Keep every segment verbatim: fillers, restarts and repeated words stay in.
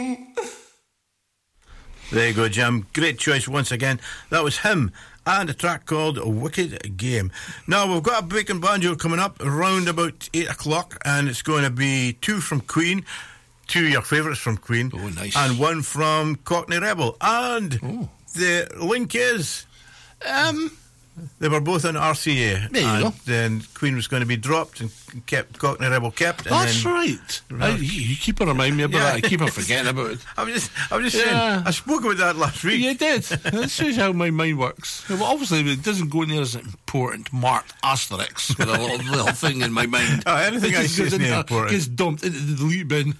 There you go, Jim. Great choice once again. That was him and a track called Wicked Game. Now, we've got a Bacon Banjo coming up around about eight o'clock, and it's going to be two from Queen, two of your favourites from Queen, oh, nice. and one from Cockney Rebel. And oh. the link is... Um... They were both on R C A. There you and go. Then Queen was going to be dropped and kept Cockney Rebel kept. And That's then, right. I, you keep on reminding me about yeah. that. I keep on forgetting about it. I was just, I was just yeah. saying. I spoke about that last week. You did. That shows how my mind works. Well, obviously, it doesn't go near as important marked asterisk with a little, little thing in my mind. Oh, anything I say is important. Gets dumped into the delete bin.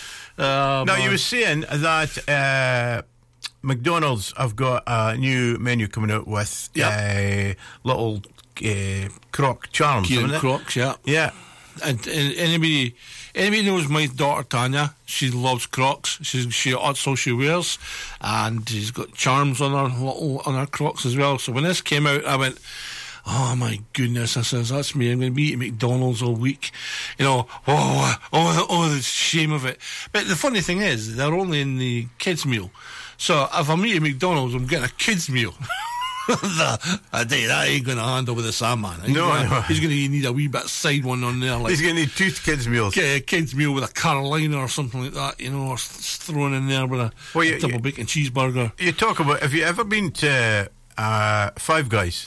Uh, now, you were saying that. Uh, McDonald's have got a new menu coming out with yep. uh, little uh, croc charms. Kieran Crocs, yeah. Yeah. And, and anybody anybody knows my daughter Tanya, she loves Crocs. She's, she That's all she wears. And she's got charms on her little, on her Crocs as well. So when this came out, I went, oh my goodness, I says, that's me. I'm going to be eating McDonald's all week. You know, oh, oh, oh, the shame of it. But the funny thing is, they're only in the kids' meal. So if I'm eating McDonald's, I'm getting a kids' meal. the, I tell you, that ain't going to handle with the Sandman. He's no, gonna, no. He's going to need a wee bit side one on there. Like, he's going to need two kids' meals. Get a kids' meal with a Carolina or something like that, you know, or thrown in there with a, well, you, a double you, bacon cheeseburger. You talk about, have you ever been to uh, Five Guys?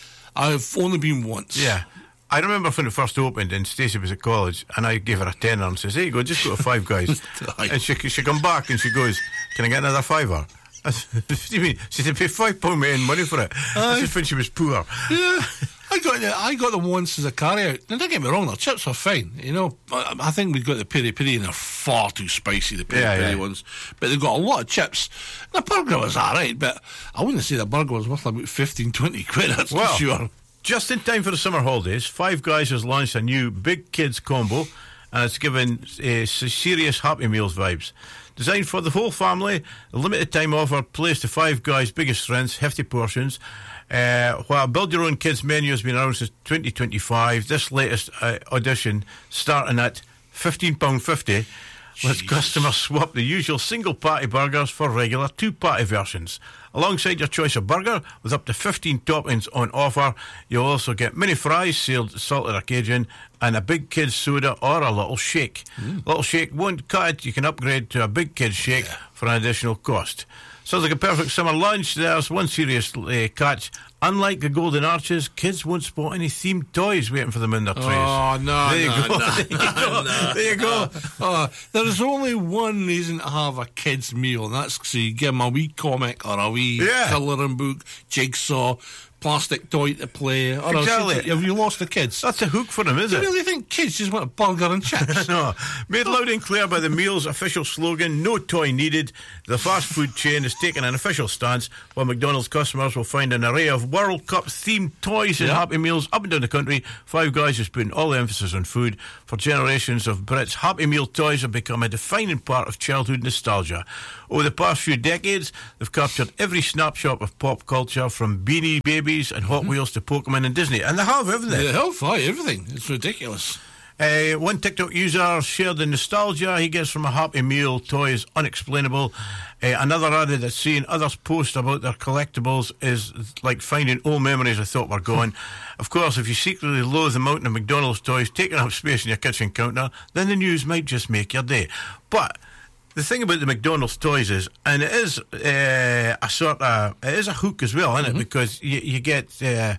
I've only been once. Yeah. I remember when it first opened and Stacey was at college and I gave her a tenner and says, hey, go, just go to Five Guys. And she she come back and she goes, can I get another fiver? I said, what do you mean? She said, pay five pound main money for it. Uh, this is when she was poor. Yeah. I got the, I got them once as a carry out. Now, don't get me wrong, their chips are fine. You know, I, I think we got the peri peri and they're far too spicy, the peri peri yeah, yeah. ones. But they've got a lot of chips. The burger was alright, but I wouldn't say the burger was worth about fifteen, twenty quid, that's well, for sure. Just in time for the summer holidays, Five Guys has launched a new Big Kids combo, and it's given uh, serious Happy Meals vibes. Designed for the whole family, a limited time offer plays to Five Guys' biggest strengths, hefty portions. Uh, while Build Your Own Kids menu has been around since twenty twenty-five, this latest uh, edition, starting at fifteen pounds fifty, lets customers swap the usual single-patty burgers for regular two-patty versions. Alongside your choice of burger, with up to fifteen toppings on offer, you'll also get mini fries, sealed salted or Cajun, and a Big Kids soda or a Little Shake. Mm. Little Shake won't cut it. You can upgrade to a Big Kids Shake yeah. for an additional cost. Sounds like a perfect summer lunch. There's one serious uh, catch. Unlike the Golden Arches, kids won't spot any themed toys waiting for them in their trays. Oh, no, there you no, go. no, there you go. no. There you go. Oh, there's only one reason to have a kids' meal, and that's so you give them a wee comic or a wee yeah. colouring book, jigsaw, plastic toy to play. Or exactly. Have you lost the kids? That's a hook for them, is Do it? you really think kids just want a burger and chips? No. Made loud and clear by the meal's official slogan, no toy needed, the fast food chain has taken an official stance, while McDonald's customers will find an array of World Cup themed toys and yeah. Happy Meals up and down the country. Five Guys is putting all the emphasis on food. For generations of Brits, Happy Meal toys have become a defining part of childhood nostalgia. Over the past few decades, they've captured every snapshot of pop culture, from Beanie Babies and Hot mm-hmm. Wheels to Pokemon and Disney. And they have, haven't they? They have, aye, everything. It's ridiculous. Uh, one TikTok user shared the nostalgia he gets from a Happy Meal toy is unexplainable. Uh, another added that seeing others post about their collectibles is like finding old memories I thought were gone. Of course, if you secretly loathe the mountain of McDonald's toys taking up space in your kitchen counter, then the news might just make your day. But the thing about the McDonald's toys is, and it is uh, a sort of, it is a hook as well, isn't mm-hmm. it? Because you, you get... Uh,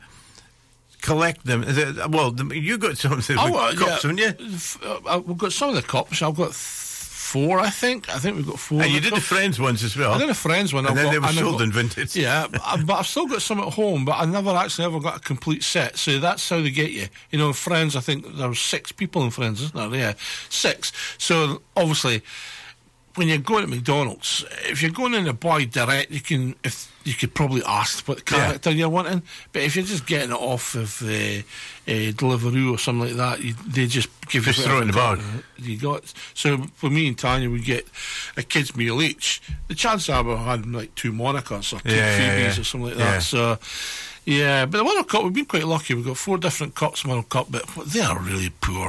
collect them. The, well, the, you got some of the oh, uh, cups, yeah. haven't you? Uh, we've got some of the cups. I've got th- four, I think. I think we've got four. And you did cups. the Friends ones as well. I did the Friends one. And I've then got, they were and sold got, in vintage. Yeah, but, but I've still got some at home, but I never actually ever got a complete set. So that's how they get you. You know, Friends, I think there were six people in Friends, isn't there? Yeah, six. So obviously, when you're going to McDonald's, if you're going in to buy direct, you can if you could probably ask what character yeah. you're wanting. But if you're just getting it off of uh, uh, Deliveroo or something like that, you, they just give just you throw it in the bag. You got so for me and Tanya, we get a kids' meal each. The chances are we had like two Monicas or two yeah, Phoebes yeah, yeah. or something like yeah. that. So. Yeah, but the World Cup, we've been quite lucky. We've got four different cups, World Cup, but they are really poor.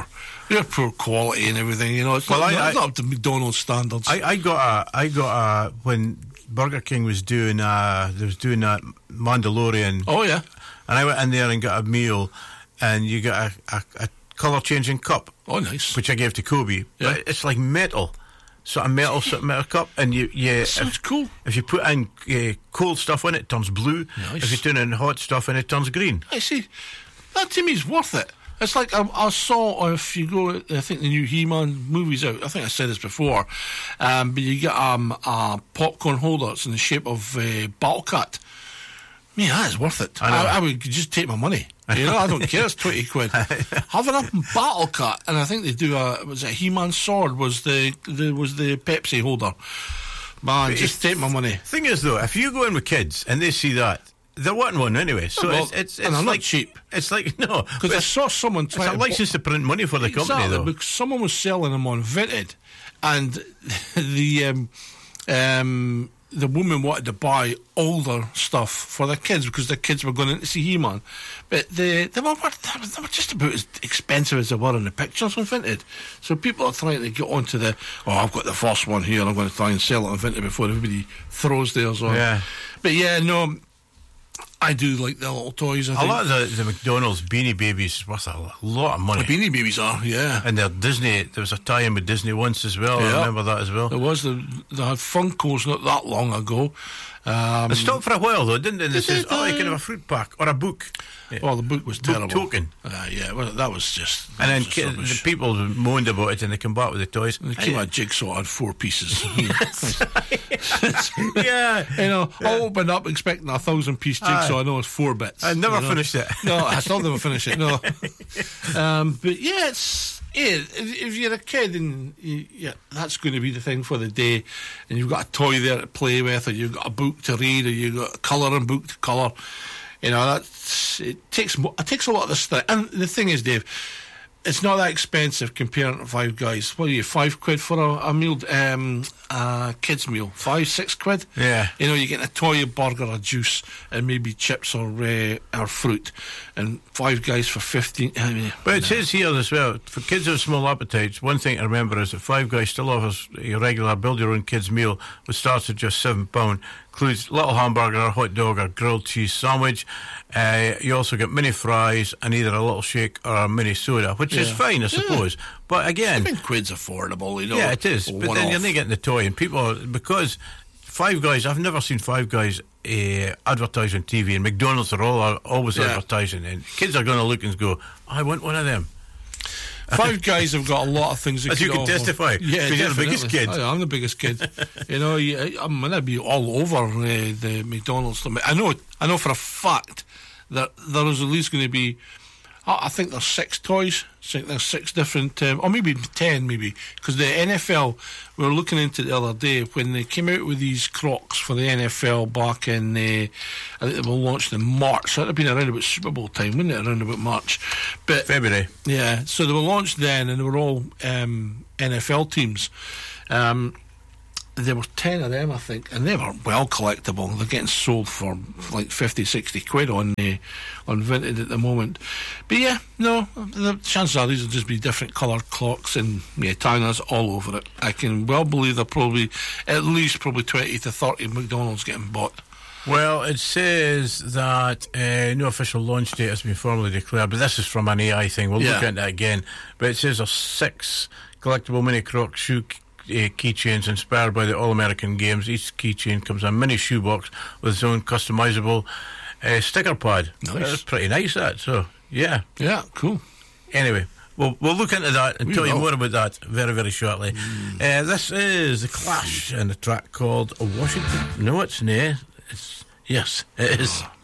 They're poor quality and everything, you know. It's Well, not, I- not, I- it's not up to McDonald's standards. I, I got a, I got a, when Burger King was doing, uh, they was doing that Mandalorian, oh, yeah. and I went in there and got a meal, and you got a, a, a colour changing cup, Oh, nice. which I gave to Kobe. Yeah. But it's like metal, sort of metal, sort of metal cup, and you, you Sounds if, cool. if you put in uh, cold stuff in it, it turns blue. Nice. If you put in hot stuff in it, it turns green. I see. That to me is worth it. It's like I, I saw, if you go, I think the new He-Man movie's out. I think I said this before. Um, but you get um, a popcorn holder. It's in the shape of uh, Battle Cat. Man, that is worth it. I know. I, I would just take my money. You know, I don't care. It's twenty quid. Having a Battle Cat, and I think they do a was it a He-Man sword was the, the was the Pepsi holder. Man, But just it's- take my money. Thing is, though, if you go in with kids and they see that, they're wanting one anyway. So Well, it's it's, and it's they're not like cheap. It's like no, Because but I saw someone it's try a to license to print money for the company, Exactly, though. because someone was selling them on Vinted, and the um, um, the woman wanted to buy older stuff for their kids because their kids were going in to see He-Man, but they they were they were just about as expensive as they were in the pictures on Vinted. So people are trying to get onto the oh, I've got the first one here, I'm going to try and sell it on Vinted before everybody throws theirs on. Yeah. But yeah, no. I do like the little toys. I A think. lot of the, the McDonald's Beanie Babies is worth a lot of money. The Beanie Babies are, yeah. And they're Disney. There was a tie-in with Disney once as well. Yeah. I remember that as well. There was the they had Funkos not that long ago. Um, They stopped for a while though, didn't they? And they Did says, they? "Oh, you can have a fruit pack or a book." well, the book was Book terrible. token. Uh, yeah, well, that was just. that And then was just ki- rubbish. the people moaned about it, and they come back with the toys. The came a jigsaw had four pieces. yeah, You know, I opened up expecting a thousand piece jigsaw. I know it's four bits. I never you know. finished it. No, I still never finish it. No, um, but yeah, it's yeah. If, if you're a kid and you, yeah, that's going to be the thing for the day, and you've got a toy there to play with, or you've got a book to read, or you've got a colouring book to colour. You know, that's it takes mo- it takes a lot of this stuff. And the thing is, Dave, it's not that expensive comparing to Five Guys. What are you, five quid for a, a meal, um, a kids meal? Five, six quid? Yeah. You know, you get a toy, a burger, a juice, and maybe chips or uh, or fruit, and Five Guys for fifteen. I mean, But it says here as well, for kids with small appetites, one thing to remember is that Five Guys still offers a regular build-your-own kids meal, which starts at just seven pounds. Includes little hamburger, or hot dog, or grilled cheese sandwich. Uh, you also get mini fries and either a little shake or a mini soda, which is Yeah. fine, I suppose. But again, seven quid's affordable, you know. yeah, it is. But then you're not getting the toy, and people, because Five Guys, I've never seen Five Guys uh, advertise on T V, and McDonald's are all are always Yeah. advertising, and kids are going to look and go, I want one of them. Five Guys have got a lot of things that As you could can offer. testify, Yeah, 'cause you're the biggest definitely. kid. I, I'm the biggest kid. You know, you, I'm gonna be all over uh, the McDonald's. I know, I know for a fact that there is at least going to be. I I think there's six toys. I think there's six different, um, or maybe ten, maybe because the N F L. We were looking into it the other day when they came out with these Crocs for the N F L back in. Uh, I think they were launched in March. So that'd have been around about Super Bowl time, wouldn't it? Around about March, but February. yeah, so they were launched then, and they were all um, N F L teams. Um, there were ten of them, I think, and they were well collectible. They're getting sold for like fifty, sixty quid on uh, on Vinted at the moment. But yeah, no, the chances are these will just be different coloured clocks and yeah, Tina's all over it. I can well believe they're probably at least probably twenty to thirty McDonald's getting bought. Well, it says that uh, no official launch date has been formally declared, but this is from an A I thing. We'll Yeah. look into that again. But it says there's six collectible mini Croc shoe uh, keychains inspired by the All-American Games. Each keychain comes in a mini shoebox with its own customizable uh, sticker pad. Nice. That's pretty nice, that. So, yeah. Yeah, cool. Anyway, we'll, we'll look into that and We tell you will. more about that very, very shortly. Mm. Uh, this is The Clash and a track called Washington. No, it's nay. It's, yes, it is.